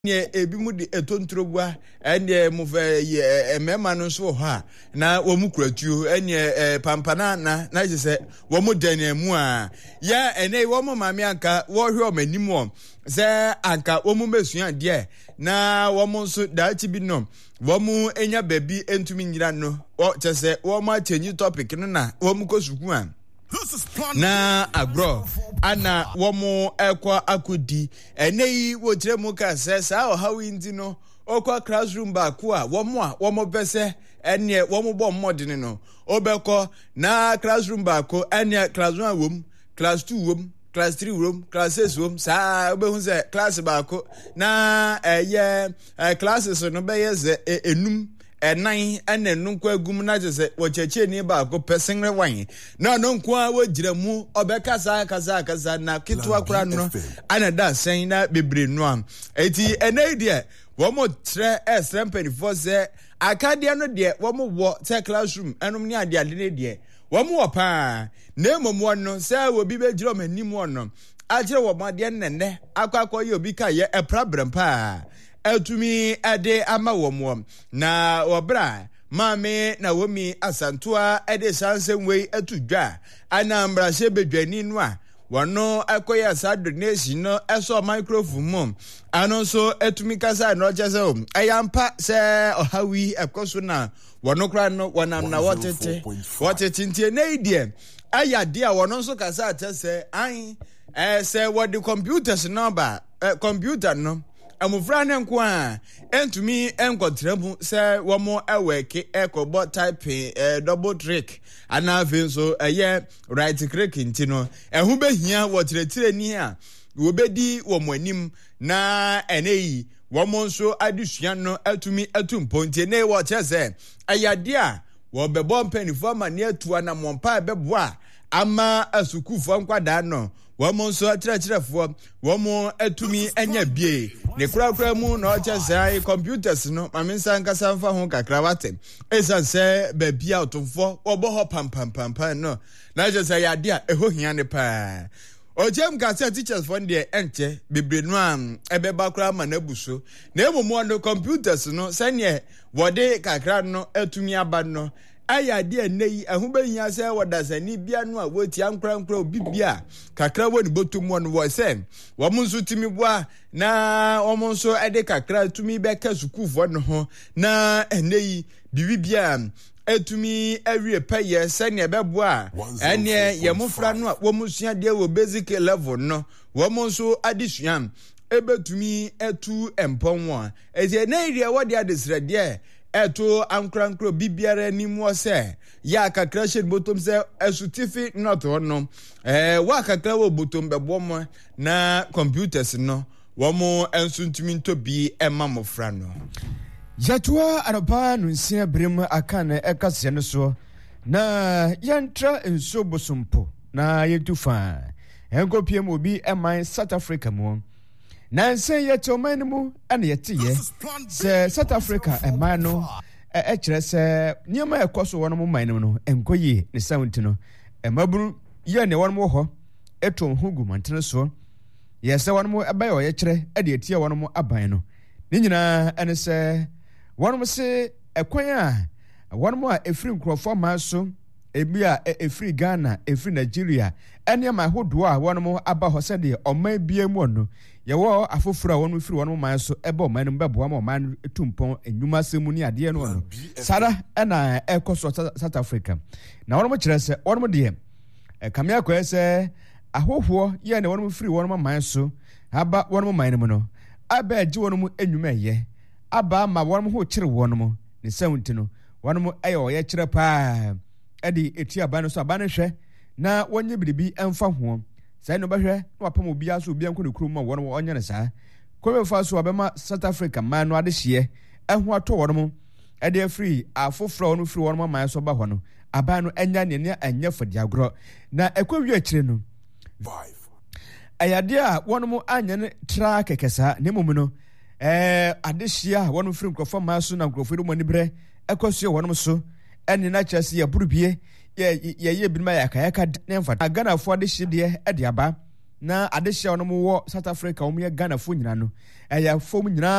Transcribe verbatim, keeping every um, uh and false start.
ne ebi mu di etontrogwa ene mu fe emema no so ha na wo mu kuratuo ene pampana na na se wo mu dan mu a ya ene wo mu mame anka wo hwe o manim o se anka wo mu mesua de na wo mu so dachi bi no wo mu enya baby entumi nyira no o chese wo mu achange topic no na wo mu kosuku a na agro ana womo ekwa akudi eneyi wotire mu ka se sa o hawi ndi no okwa classroom ba ko a womo a womo bese ene womo bo modern no obekọ na classroom ba ko ene class one wom class two wom class three wom class six wom sa obehun se class ba ko na eye classes no be ye ze enum enan ene nunko agum na jese wo cheche ni ba ko person rewan na no nko a wo giramu obeka sa kasa kasa na kitwa kura no ana da sen na bebre no am eti ene de wo mo tre esrem twenty-four se akade no de wo mo wo te classroom enum ni ade ade ne de wo mo wo pa na emomo no se wo bi be giro manim no a gire wo ma de nenne akwa ye obi ka ye e problem pa Eltumi ade ama womo na wobra mame na womi asantoa ede sansenwe atudwa anambra se bedwani no a wono akoya asado nation no eso microphone mom ano so etumi kasa no chese o ayampa se ohawi ekoso na wono kra no wonam na wotete wotete ntie na idie ayade a wono so kasa atese an eh se what the computers number computer no amufra ne nko a entumi enkotramu se womo eweke ekobo typing eh, double trick ana venso eye right click ntino ehu behia wotiretire ni a wobedi womo anim na eneyi womo nso adusua no atumi atumpo ntie ne wo chese ayade a wo bebo mpanifo ma ne atua na mompa beboa ama asukufo nkwada no womo nso atirachirefo womo atumi anya bie ne kura kura mu na ochese ai computers no mamensa nkasa mfa ho kakra wate esan se ba bia otomfo obo ho pam pam pam pam no na jese ya dia eho hia ne pa ojem ka se teachers for the enche bebre no am ebeba kura ma na buso na emomo no computers no sene wode kakra no atumi aba no aya de nei ahubanya se wodasani bia no a woti ankra ankra obibia kakra woni botum won wo se wo munso timi boa na wo munso ede kakra tumi be ka sukufo no ho na enei bibibia etumi awie paye se ne beboa ene ye mufra no a wo musua de wo basic level no wo munso adisua ebetumi etu empon eze nei rie wode adesrede eto ankrankro bibiara ni mo se ya kakra shed bottom se esutifi not ono eh wa kakra wo bottom bebo mo na computers no wo mo ensuntumi ntobi ema mofra no Jatua araba nunsia brem akane ekase no so na yantra enso bosompo na yetufa enkopiem obi eman South Africa mo na nse yeto man mu ana yetiye se South Africa eman no e kire se niema ekoso wono mo man no enkoyi ne sound no emaburu ye ne wono mo ho eto hugu mantene so ye se wono mo ebaye o ye kire e de etie wono mo aban no ni nyina ene se wono mo se ekwan a wono mo a efri nkrofo ma so ebi a efri Ghana efri Nigeria ene ma hodo a wono mo aba ho se de oman bia mu no ye wo afofura wono firi wono man so ebe oman no beboa ma oman etumpon enwuma semu ni ade no no sara ena ekoso South Africa na wono mo kire se wono mo de kamia ko ese ahoho ye ne wono firi wono man so aba wono man no no aba agi wono mo enwuma ye aba ma wono ho kire wono mo ne sawunti no wono mo ayo ye kire pa edi eti aba no so aba no hwe na wonye biribi emfa ho sai no behwe na wapam obi aso obi anko ne krum ma wono onye ne saa kome fa so abema South Africa man no ade hye eho ato wono mo ede free afofra wono free wono man so ba ho no aba no enya ne ne anya fadi agro na ekwawi akire no five ayade a wono mo anya ne tra kekesa ne mum no eh ade hye a wono free nkrofo man so na nkrofo do mo ni bre ekoso wono so eni na chese ya burubie ye ye ye binma ya kaya ka ne mfa Ghana fo de hye de e de aba na adehye no mo wo South Africa wo mo ye Ghana fo nyina no ɛyɛ fom nyina